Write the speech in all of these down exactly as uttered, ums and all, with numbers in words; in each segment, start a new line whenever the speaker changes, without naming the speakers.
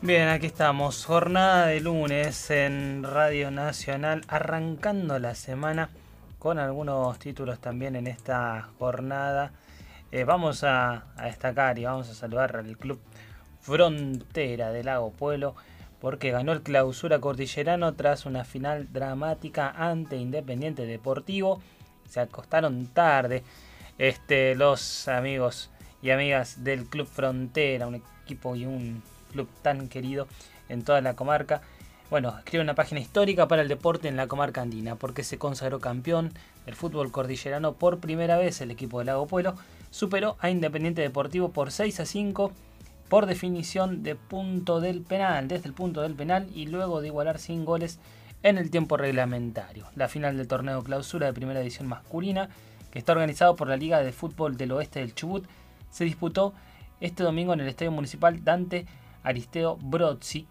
Bien, aquí estamos, jornada de lunes en Radio Nacional, arrancando la semana con algunos títulos también en esta jornada. Eh, vamos a, a destacar y vamos a saludar al Club Frontera de Lago Puelo, porque ganó el Clausura Cordillerano tras una final dramática ante Independiente Deportivo. Se acostaron tarde este, los amigos y amigas del Club Frontera, un equipo y un club tan querido en toda la comarca. Bueno, escribe una página histórica para el deporte en la comarca andina, porque se consagró campeón del fútbol cordillerano por primera vez. El equipo de Lago Puelo superó a Independiente Deportivo por seis a cinco por definición de punto del penal, desde el punto del penal, y luego de igualar sin goles en el tiempo reglamentario. La final del torneo Clausura de primera edición masculina, que está organizado por la Liga de Fútbol del Oeste del Chubut, se disputó este domingo en el Estadio Municipal Dante Aristeo Brozzi,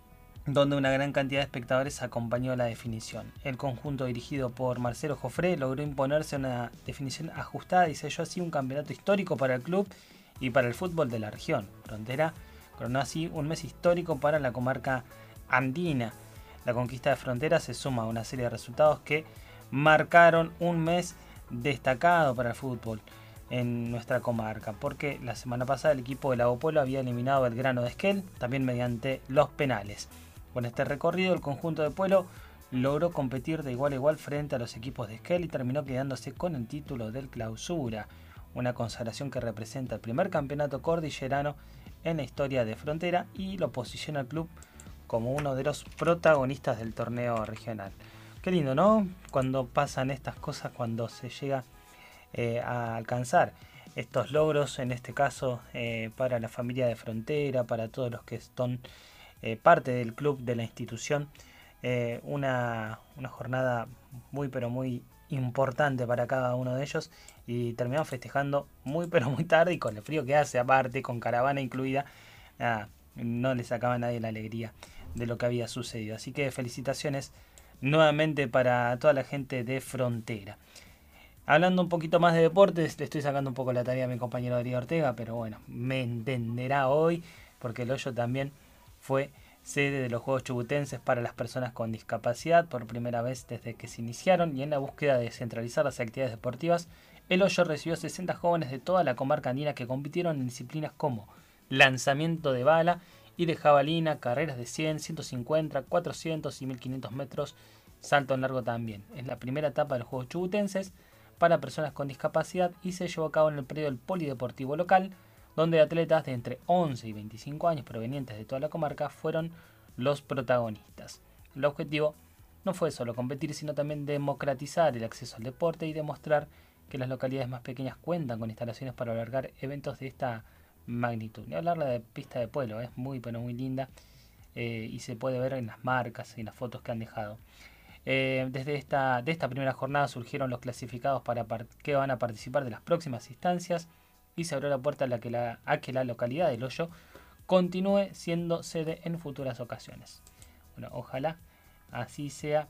donde una gran cantidad de espectadores acompañó la definición. El conjunto dirigido por Marcelo Jofré logró imponerse una definición ajustada y selló así un campeonato histórico para el club y para el fútbol de la región. Frontera coronó así un mes histórico para la comarca andina. La conquista de Frontera se suma a una serie de resultados que marcaron un mes destacado para el fútbol en nuestra comarca, porque la semana pasada el equipo de Lago Puelo había eliminado el Grano de Esquel, también mediante los penales. Con este recorrido, el conjunto de Puelo logró competir de igual a igual frente a los equipos de Esquel y terminó quedándose con el título del Clausura, una consagración que representa el primer campeonato cordillerano en la historia de Frontera y lo posiciona al club como uno de los protagonistas del torneo regional. Qué lindo, ¿no? Cuando pasan estas cosas, cuando se llega Eh, a alcanzar estos logros, en este caso eh, para la familia de Frontera, para todos los que son eh, parte del club, de la institución, eh, una, una jornada muy pero muy importante para cada uno de ellos, y terminamos festejando muy pero muy tarde, y con el frío que hace aparte, con caravana incluida, nada, no le sacaba a nadie la alegría de lo que había sucedido. Así que felicitaciones nuevamente para toda la gente de Frontera. Hablando un poquito más de deportes, le estoy sacando un poco la tarea a mi compañero Darío Ortega, pero bueno, me entenderá hoy, porque el Hoyo también fue sede de los Juegos Chubutenses para las personas con discapacidad por primera vez desde que se iniciaron, y en la búsqueda de centralizar las actividades deportivas, el Hoyo recibió sesenta jóvenes de toda la comarca andina que compitieron en disciplinas como lanzamiento de bala y de jabalina, carreras de cien, ciento cincuenta, cuatrocientos y mil quinientos metros, salto en largo también. Es la primera etapa de los Juegos Chubutenses para personas con discapacidad y se llevó a cabo en el predio del polideportivo local, donde atletas de entre once y veinticinco años provenientes de toda la comarca fueron los protagonistas. El objetivo no fue solo competir, sino también democratizar el acceso al deporte y demostrar que las localidades más pequeñas cuentan con instalaciones para albergar eventos de esta magnitud. Ni hablar de pista de pueblo, es muy pero muy linda, eh, y se puede ver en las marcas y en las fotos que han dejado. Eh, desde esta, de esta primera jornada surgieron los clasificados para que van a participar de las próximas instancias, y se abrió la puerta a, la que, la, a que la localidad del Hoyo continúe siendo sede en futuras ocasiones. Bueno, ojalá así sea,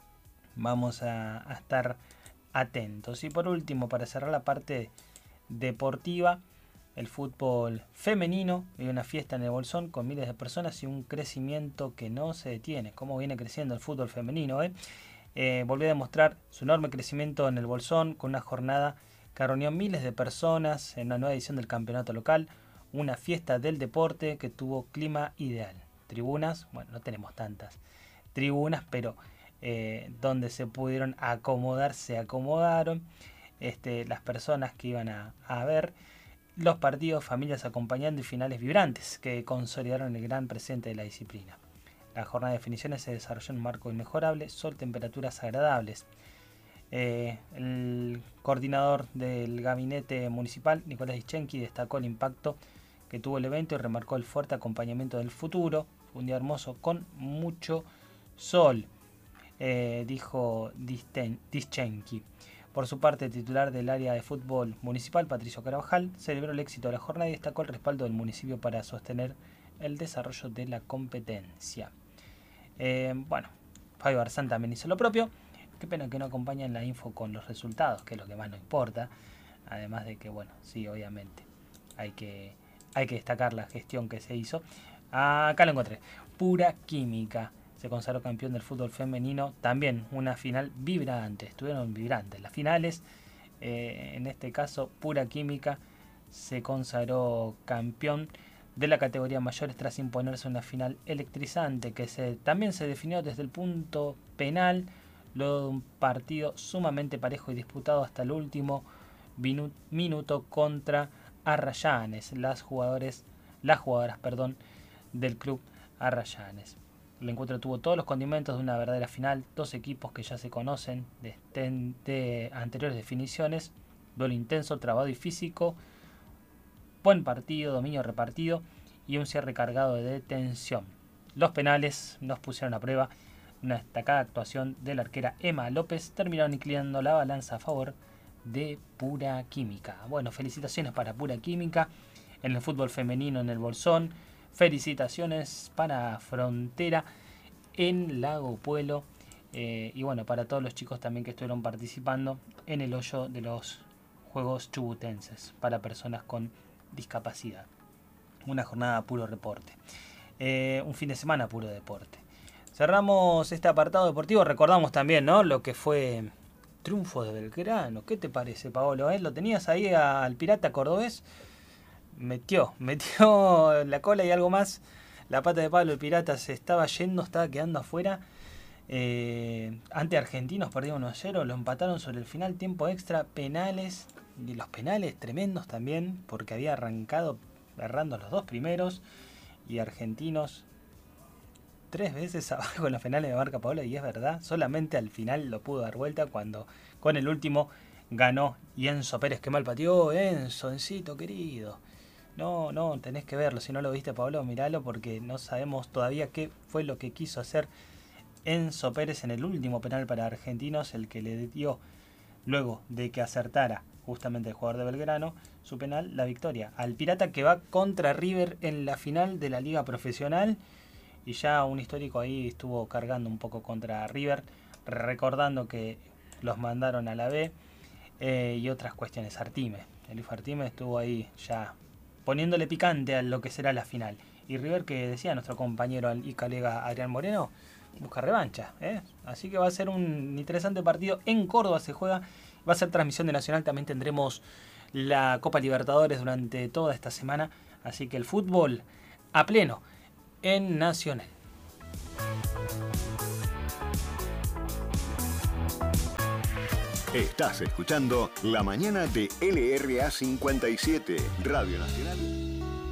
vamos a, a estar atentos. Y por último, para cerrar la parte deportiva, el fútbol femenino vive una fiesta en el Bolsón con miles de personas y un crecimiento que no se detiene. Cómo viene creciendo el fútbol femenino, ¿eh? Eh, volvió a demostrar su enorme crecimiento en el Bolsón con una jornada que reunió miles de personas en la nueva edición del campeonato local, una fiesta del deporte que tuvo clima ideal. Tribunas, bueno, no tenemos tantas tribunas, pero eh, donde se pudieron acomodar, se acomodaron. Este, las personas que iban a, a ver los partidos, familias acompañando y finales vibrantes que consolidaron el gran presente de la disciplina. La jornada de definiciones se desarrolló en un marco inmejorable, sol, temperaturas agradables. Eh, el coordinador del gabinete municipal, Nicolás Dischenki, destacó el impacto que tuvo el evento y remarcó el fuerte acompañamiento del futuro. Fue un día hermoso con mucho sol, eh, dijo Dischenki. Por su parte, el titular del área de fútbol municipal, Patricio Carabajal, celebró el éxito de la jornada y destacó el respaldo del municipio para sostener el desarrollo de la competencia. Eh, bueno, Fabio Barzán también hizo lo propio. Qué pena que no acompañan la info con los resultados, que es lo que más nos importa. Además de que, bueno, sí, obviamente hay que hay que destacar la gestión que se hizo. Acá lo encontré. Pura Química se consagró campeón del fútbol femenino. También una final vibrante. Estuvieron vibrantes las finales. Eh, en este caso, Pura Química se consagró campeón de la categoría mayores tras imponerse una final electrizante que se, también se definió desde el punto penal, luego de un partido sumamente parejo y disputado hasta el último minu- minuto contra Arrayanes, las jugadores, las jugadoras perdón, del club Arrayanes. El encuentro tuvo todos los condimentos de una verdadera final, dos equipos que ya se conocen de, de, de anteriores definiciones, duelo intenso, trabado y físico, buen partido, dominio repartido y un cierre cargado de tensión. Los penales nos pusieron a prueba. Una destacada actuación de la arquera Emma López terminaron inclinando la balanza a favor de Pura Química. Bueno, felicitaciones para Pura Química en el fútbol femenino en el Bolsón. Felicitaciones para Frontera en Lago Puelo. Eh, y bueno, para todos los chicos también que estuvieron participando en el hoyo de los Juegos Chubutenses para personas con discapacidad. Una jornada puro reporte. Eh, un fin de semana puro deporte. Cerramos este apartado deportivo. Recordamos también, ¿no?, lo que fue triunfo de Belgrano. ¿Qué te parece, Paolo? ¿Eh? ¿Lo tenías ahí al Pirata Cordobés? Metió, metió la cola y algo más. La pata de Pablo, el Pirata se estaba yendo, estaba quedando afuera. Eh, ante Argentinos perdió uno a cero, lo empataron sobre el final, tiempo extra, penales. Y los penales tremendos también, porque había arrancado errando los dos primeros. Y Argentinos tres veces abajo en los penales de marca Paolo, y es verdad, solamente al final lo pudo dar vuelta cuando con el último ganó. Y Enzo Pérez, qué mal pateó, Enzo, Encito querido. No, no, tenés que verlo, si no lo viste, Paolo, miralo, porque no sabemos todavía qué fue lo que quiso hacer Enzo Pérez en el último penal para Argentinos, el que le dio, luego de que acertara justamente el jugador de Belgrano, su penal, la victoria al Pirata, que va contra River en la final de la Liga Profesional. Y ya un histórico ahí estuvo cargando un poco contra River, recordando que los mandaron a la B, eh, y otras cuestiones. Artime, el hijo Artime estuvo ahí ya poniéndole picante a lo que será la final. Y River, que decía nuestro compañero y colega Adrián Moreno, busca revancha, ¿eh? Así que va a ser un interesante partido. En Córdoba se juega, va a ser transmisión de Nacional. También tendremos la Copa Libertadores durante toda esta semana. Así que el fútbol a pleno en Nacional.
Estás escuchando La Mañana de L R A cincuenta y siete, Radio Nacional.